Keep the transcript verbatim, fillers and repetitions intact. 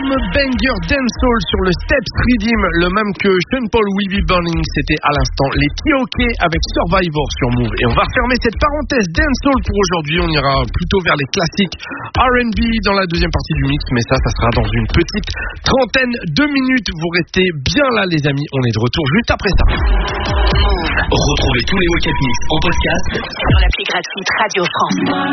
énorme banger dancehall sur le Steps Rhythm, le même que Sean Paul We Be Burning. C'était à l'instant les T O K avec Survivor sur Move. Et on va refermer cette parenthèse dancehall pour aujourd'hui. On ira plutôt vers les classiques R and B dans la deuxième partie du mix, mais ça, ça sera dans une petite trentaine de minutes. Vous restez bien là, les amis. On est de retour juste après ça. Retrouvez tous les Wake Up Mix en podcast sur l'appli gratuite Radio France.